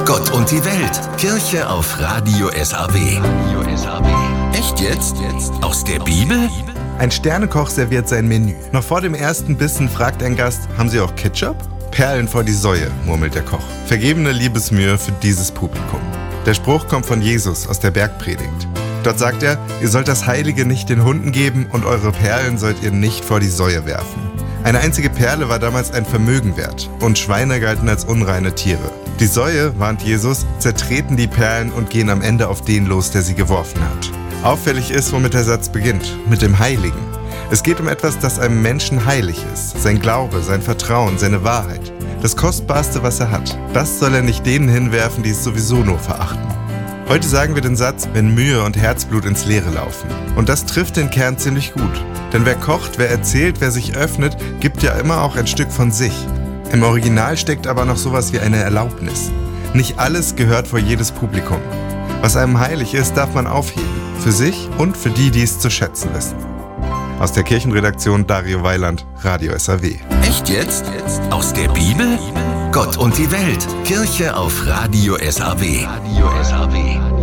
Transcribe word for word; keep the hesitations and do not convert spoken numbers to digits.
Gott und die Welt. Kirche auf Radio S A W. Echt jetzt? Aus der Bibel? Ein Sternekoch serviert sein Menü. Noch vor dem ersten Bissen fragt ein Gast, haben Sie auch Ketchup? Perlen vor die Säue, murmelt der Koch. Vergebene Liebesmühe für dieses Publikum. Der Spruch kommt von Jesus aus der Bergpredigt. Dort sagt er, ihr sollt das Heilige nicht den Hunden geben und eure Perlen sollt ihr nicht vor die Säue werfen. Eine einzige Perle war damals ein Vermögen wert und Schweine galten als unreine Tiere. Die Säue, warnt Jesus, zertreten die Perlen und gehen am Ende auf den los, der sie geworfen hat. Auffällig ist, womit der Satz beginnt, mit dem Heiligen. Es geht um etwas, das einem Menschen heilig ist. Sein Glaube, sein Vertrauen, seine Wahrheit. Das Kostbarste, was er hat. Das soll er nicht denen hinwerfen, die es sowieso nur verachten. Heute sagen wir den Satz, wenn Mühe und Herzblut ins Leere laufen. Und das trifft den Kern ziemlich gut. Denn wer kocht, wer erzählt, wer sich öffnet, gibt ja immer auch ein Stück von sich. Im Original steckt aber noch sowas wie eine Erlaubnis. Nicht alles gehört vor jedes Publikum. Was einem heilig ist, darf man aufheben. Für sich und für die, die es zu schätzen wissen. Aus der Kirchenredaktion Dario Weiland, Radio S A W. Echt jetzt? Aus der Bibel? Gott und die Welt. Kirche auf Radio S A W.